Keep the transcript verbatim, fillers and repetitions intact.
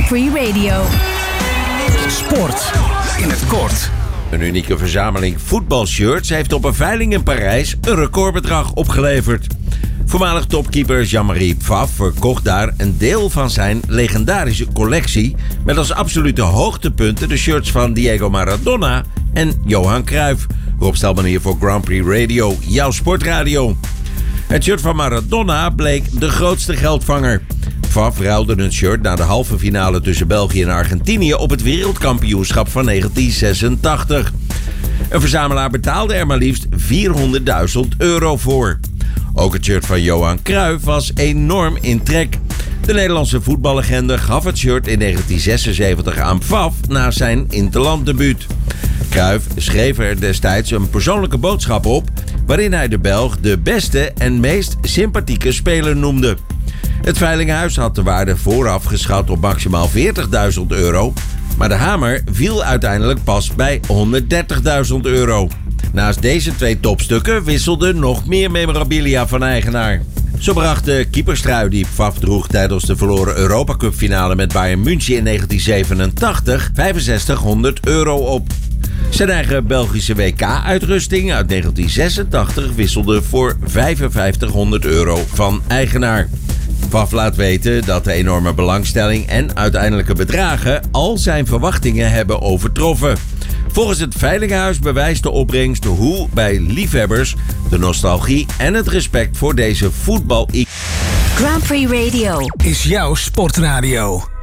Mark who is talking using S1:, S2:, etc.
S1: Grand Prix Radio.
S2: Sport in het kort.
S3: Een unieke verzameling voetbalshirts heeft op een veiling in Parijs een recordbedrag opgeleverd. Voormalig topkeeper Jean-Marie Pfaff verkocht daar een deel van zijn legendarische collectie met als absolute hoogtepunten de shirts van Diego Maradona en Johan Cruijff. Rob Stelman hier voor Grand Prix Radio, jouw sportradio. Het shirt van Maradona bleek de grootste geldvanger. Pfaff ruilde een shirt na de halve finale tussen België en Argentinië op het wereldkampioenschap van negentien zesentachtig. Een verzamelaar betaalde er maar liefst vierhonderdduizend euro voor. Ook het shirt van Johan Cruijff was enorm in trek. De Nederlandse voetballegende gaf het shirt in negentien zesenzeventig aan Pfaff na zijn interlanddebuut. Cruijff schreef er destijds een persoonlijke boodschap op waarin hij de Belg de beste en meest sympathieke speler noemde. Het veilinghuis had de waarde vooraf geschat op maximaal veertigduizend euro, maar de hamer viel uiteindelijk pas bij honderddertigduizend euro. Naast deze twee topstukken wisselde nog meer memorabilia van eigenaar. Zo bracht de keeperstrui die Pfaff droeg tijdens de verloren Europa Cup finale met Bayern München in negentien zevenentachtig vijfenzestighonderd euro op. Zijn eigen Belgische W K-uitrusting uit negentien zesentachtig wisselde voor vijfenvijftighonderd euro van eigenaar. Pfaff laat weten dat de enorme belangstelling en uiteindelijke bedragen al zijn verwachtingen hebben overtroffen. Volgens het veilinghuis bewijst de opbrengst hoe bij liefhebbers de nostalgie en het respect voor deze voetbal.
S1: Grand Prix Radio
S2: is jouw sportradio.